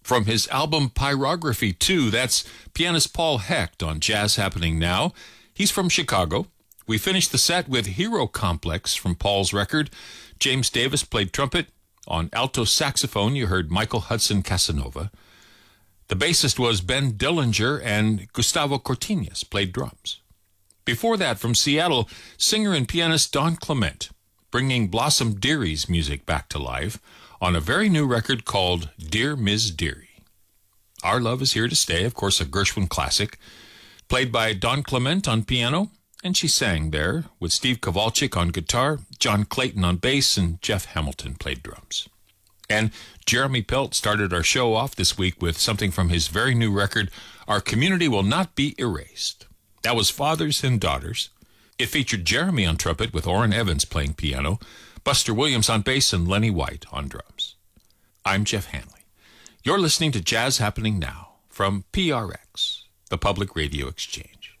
From his album Pyrography 2, that's pianist Paul Hecht on Jazz Happening Now. He's from Chicago. We finished the set with Hero Complex from Paul's record. James Davis played trumpet. On alto saxophone, you heard Michael Hudson Casanova. The bassist was Ben Dillinger, and Gustavo Cortinez played drums. Before that, from Seattle, singer and pianist Don Clement, bringing Blossom Deary's music back to life on a very new record called Dear Ms. Deary. Our Love Is Here to Stay, of course, a Gershwin classic, played by Don Clement on piano, and she sang there with Steve Kowalczyk on guitar, John Clayton on bass, and Jeff Hamilton played drums. And Jeremy Pelt started our show off this week with something from his very new record, Our Community Will Not Be Erased. That was Fathers and Daughters. It featured Jeremy on trumpet with Orrin Evans playing piano, Buster Williams on bass, and Lenny White on drums. I'm Jeff Hanley. You're listening to Jazz Happening Now from PRX, the Public Radio Exchange.